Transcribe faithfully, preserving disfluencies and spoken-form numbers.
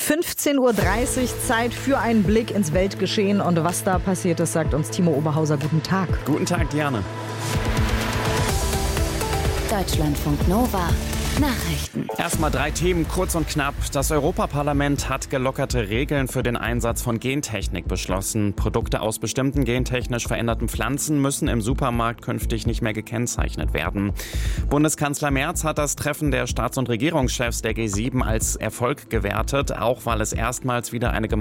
fünfzehn Uhr dreißig, Zeit für einen Blick ins Weltgeschehen. Und was da passiert ist, sagt uns Timo Oberhauser. Guten Tag. Guten Tag, Diane. Deutschlandfunk Nova. Nachrichten. Erstmal drei Themen, kurz und knapp. Das Europaparlament hat gelockerte Regeln für den Einsatz von Gentechnik beschlossen. Produkte aus bestimmten gentechnisch veränderten Pflanzen müssen im Supermarkt künftig nicht mehr gekennzeichnet werden. Bundeskanzler Merz hat das Treffen der Staats- und Regierungschefs der G sieben als Erfolg gewertet, auch weil es erstmals wieder eine